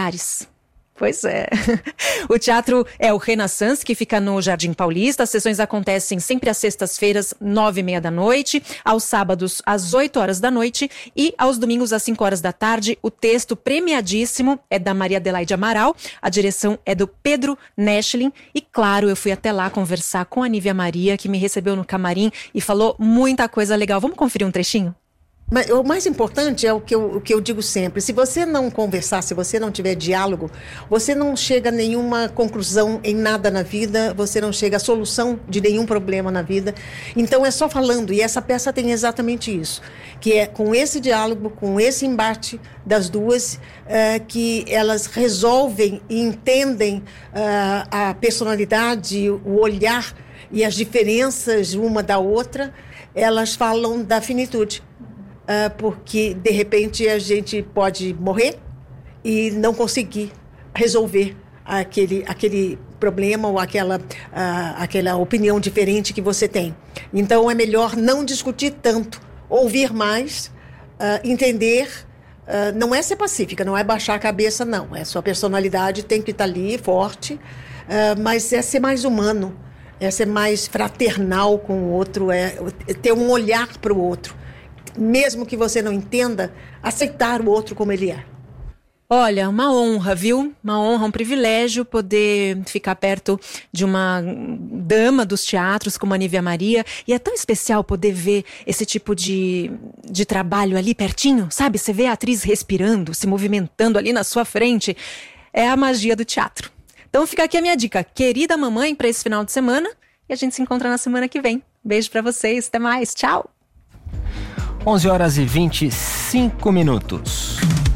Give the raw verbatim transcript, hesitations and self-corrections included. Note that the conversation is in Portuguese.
familiares. Pois é. O teatro é o Renaissance, que fica no Jardim Paulista. As sessões acontecem sempre às sextas-feiras, nove e meia da noite, aos sábados, às oito horas da noite e aos domingos, às cinco horas da tarde. O texto premiadíssimo é da Maria Adelaide Amaral, a direção é do Pedro Neschlin e, claro, eu fui até lá conversar com a Nívia Maria, que me recebeu no camarim e falou muita coisa legal. Vamos conferir um trechinho? Mas o mais importante é o que, eu, o que eu digo sempre. Se você não conversar, se você não tiver diálogo, você não chega a nenhuma conclusão em nada na vida, você não chega a solução de nenhum problema na vida. Então é só falando, e essa peça tem exatamente isso, que é com esse diálogo, com esse embate das duas, uh, que elas resolvem e entendem uh, a personalidade, o olhar e as diferenças uma da outra. Elas falam da finitude. Uh, porque, de repente, a gente pode morrer e não conseguir resolver aquele, aquele problema ou aquela, uh, aquela opinião diferente que você tem. Então, é melhor não discutir tanto, ouvir mais, uh, entender. Uh, não é ser pacífica, não é baixar a cabeça, não. É sua personalidade tem que estar ali, forte, uh, mas é ser mais humano, é ser mais fraternal com o outro, é ter um olhar para o outro. Mesmo que você não entenda, aceitar o outro como ele é. Olha, uma honra, viu? Uma honra, um privilégio poder ficar perto de uma dama dos teatros como a Nívia Maria. E é tão especial poder ver esse tipo de, de trabalho ali pertinho, sabe? Você vê a atriz respirando, se movimentando ali na sua frente. É a magia do teatro. Então fica aqui a minha dica, querida mamãe, para esse final de semana. E a gente se encontra na semana que vem. Beijo pra vocês, até mais, tchau! onze horas e vinte e cinco minutos.